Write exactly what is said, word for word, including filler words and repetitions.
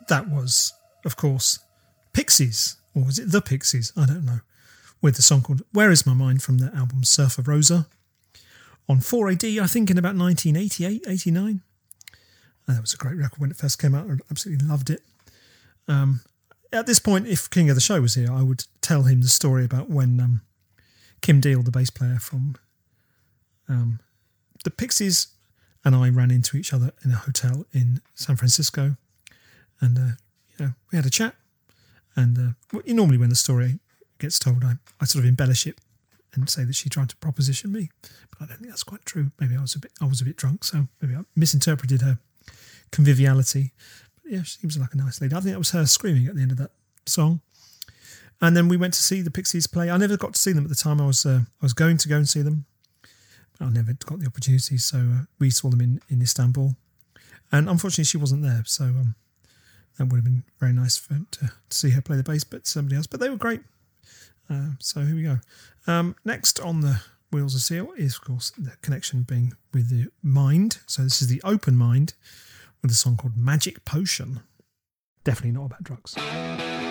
that was, of course, Pixies, or was it The Pixies? I don't know. With the song called Where Is My Mind from their album Surfer Rosa. On four A D, I think in about nineteen eighty-eight, eighty-nine. And that was a great record when it first came out. I absolutely loved it. Um, at this point, if King of the Show was here, I would tell him the story about when um, Kim Deal, the bass player from um, the Pixies, and I ran into each other in a hotel in San Francisco. And, uh, you know, we had a chat. And uh, normally when the story gets told, I, I sort of embellish it and say that she tried to proposition me, but I don't think that's quite true. Maybe I was a bit, I was a bit drunk, so maybe I misinterpreted her conviviality. But yeah, she seems like a nice lady. I think that was her screaming at the end of that song. And then we went to see the Pixies play. I never got to see them at the time. I was uh, I was going to go and see them. I never got the opportunity, so uh, we saw them in, in Istanbul. And unfortunately, she wasn't there, so um, that would have been very nice for to, to see her play the bass, but somebody else. But they were great. Uh, so here we go. Um, next on the Wheels of Steel is, of course, the connection being with the Mind. So this is the Open Mind with a song called Magic Potion. Definitely not about drugs.